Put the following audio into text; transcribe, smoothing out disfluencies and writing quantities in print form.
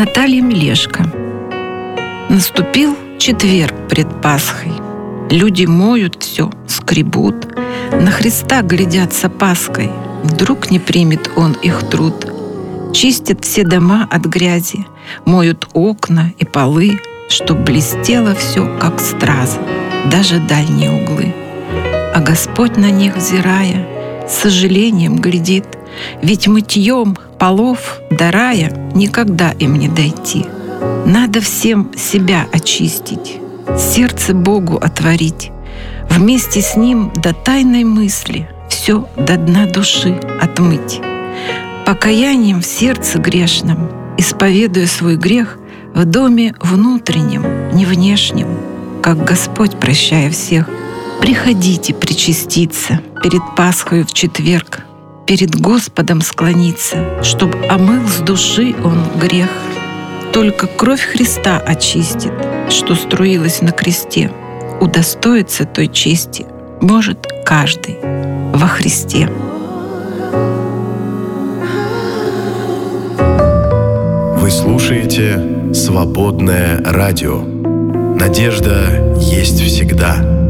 Наталья Мелешко. Наступил четверг пред Пасхой. Люди моют все, скребут, на Христа глядят с опаской. Вдруг не примет Он их труд. Чистят все дома от грязи, моют окна и полы, чтоб блестело все, как стразы, даже дальние углы. А Господь на них, взирая, с сожалением глядит, ведь мытьем полов до рая никогда им не дойти. Надо всем себя очистить, сердце Богу отворить, вместе с Ним до тайной мысли все до дна души отмыть. Покаянием в сердце грешном, исповедуя свой грех в доме внутреннем, не внешнем, как Господь, прощая всех. Приходите причаститься перед Пасхою в четверг, перед Господом склониться, чтоб омыл с души Он грех. Только кровь Христа очистит, что струилась на кресте. Удостоиться той чести может каждый во Христе. Вы слушаете «Свободное радио». Надежда есть всегда.